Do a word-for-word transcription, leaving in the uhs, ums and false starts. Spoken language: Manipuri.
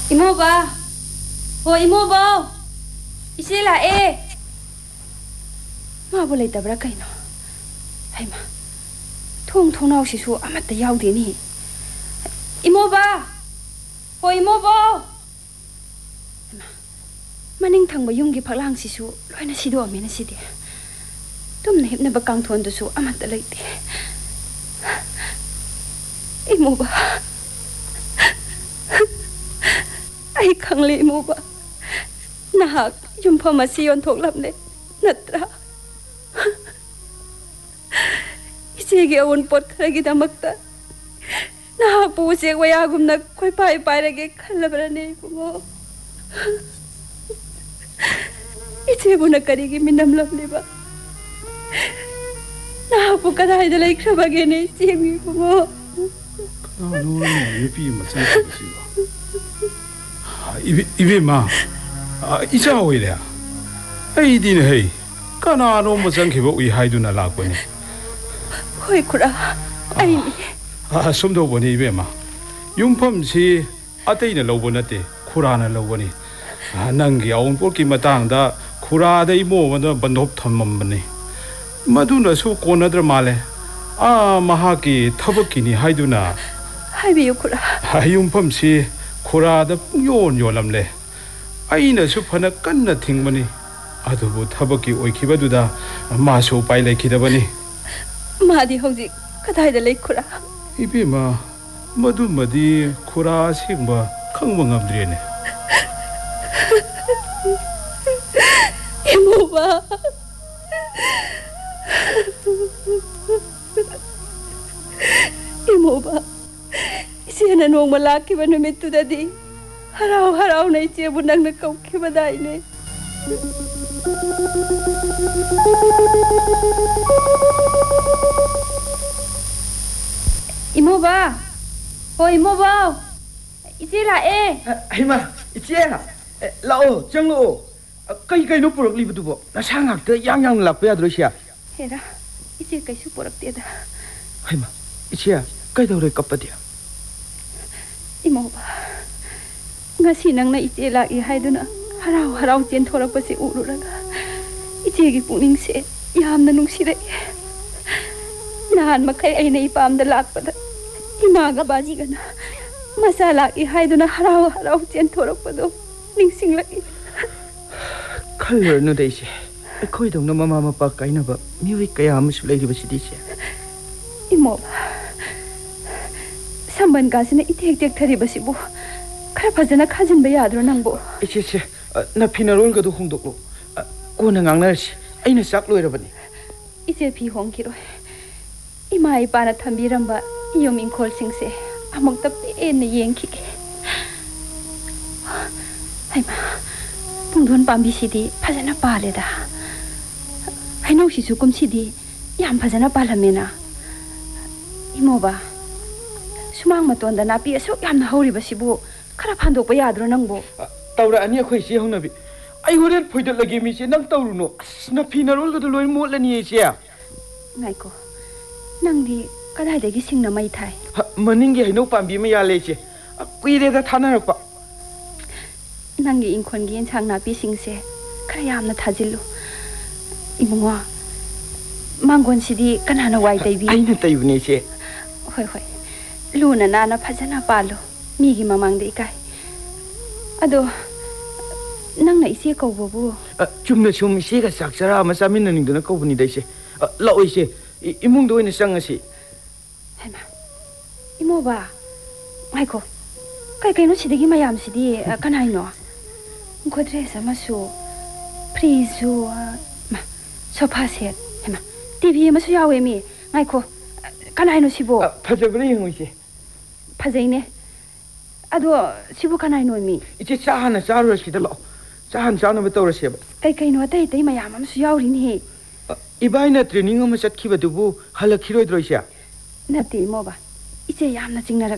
Imoba, ho Imoba, isi la e. Ma boleh tabrak kain. Hai ma, thong thong nau sisu amat tayau di ni. Imoba, ho Imoba. Ma, maning thang bayung gi phaklang sisu loina sido amena sidi. Tum na hip na bakang thon tu su amat talai ti. Imoba. Ai khang le Imoba. Nahak yum phamasi yon thok lap ne. Natra. Isegi awon pot kharagi damakta. Nahak pu se waya gumna koi pai pai rage khalabra ne bungo. Ise buna karigi minam lam leba. Nahak pu kadai dalai khrabage ne semi bungo. No no yepi masan siwa. Ibe ibe ma. Isa hoy le. Ai din hei. Kana no masan kheba ui haiduna lakpani. Hoi khura. Ai ni. Ah somdo boni ibe ma. Yumpham si atei na lobo nate khura na lobo ni. Nangi aun por ki matang da khura da imo na bandhop thammam bani. Maduna su konadra male. Ah mahaki thabaki ni haiduna. Hai biyo khura. Yumpham si khura da yon yolam le. Aina su phana kanna thingmani. Adubu thabaki oikhibaduda maso pai lekhidabani. Madi hauji kadai da lei khura. Ibima madu madi khura singba khangba ngamdrene. Imoba. Imoba. Isena nong malaki ba numitu dadi. Harau harau na ichi bu nang na kaukhi badai ne. Imoba. Ho Imoba. Ichi la e. Ai ma, ichi la. Lao, chang lo. Kai kai no purak li bu bo. Na sangak te yang yang lak pa dro sia. Hera. Ichi kai su purak te da. Ai ma, ichi kai dau re kap dia. Imoba. Ngasi nang na ichi la i haiduna. Harau harau chen thorak pa se ururaga. Ichi gi puning se yamna nungsire. Nahan makai ai nei pam da lak pa da. Ima ga baji ga na. Masala i haiduna harau harau chen thorak pa do. Ningsing la i. Khalwer no dei se. Khoi dong na mama mapa kai na ba. Miwi kaya am su lei ba si di se. Imoba. Samban ga sina itek tek thari ba si bu. Khara phajana khajin ba yadro nang bo. Ichi se na phina rol ga du hung dok lo. Ko na ngang na si. Ai na sak loi ra ba ni. Iche phi hong ki roi. Ima ipa na thambiram ba yom ingkhol sing se. Amok ta pe na yeng ki. Hai ma. Pungdon pambi si di phajana pa le da. Hai no si su kum si di yam phajana pa la me na. Imoba. Sumang maton da na pi asu yam na hori ba si bu. Khara phandok pa yadro nang bo. Tawra ani khoi si hong na bi. Ai horen phoidal lagi mi se nang tawru no. Na phina rol ga du loi mot la ni se. Ngai ko. Nang di kadai da gi sing na mai thai. Maning gi haino pambi ma ya le se. Kuire da thana rak pa. Nang gi ingkhon gi enchang na pi sing se. Khara yam na thajilu. Imungwa. Mangon si di kanana wai dai bi. Ai na tai ne se. Hoi hoi. Luna na na phajana palo. Mi gi mamang de kai. Ado nang na ise ko bobu. Chumna chum ise ga sakchara ma samin na ning na ko buni dai se. La oi se. Imung do ni sang asi. Hai ma. Imoba. Ai ko. Kai kai no sidigi mayam sidi kanai no. Ko dress ma su. Prizu ma. Sofa set. Hai ma. T V ma su yawe mi. Ai ko. Kanai no sibo. Phajabri hung se. Phajai ne. Ado sibo kanai no mi. Ichi chahana charu si da lo. Chahan chana ba tawra se ba. Kai kai no tai tai mayam ma su yauri ni. Ibaina training ma chat khiba du bu halak khiroi droi sia. Nati Imoba. Iche yamna chingna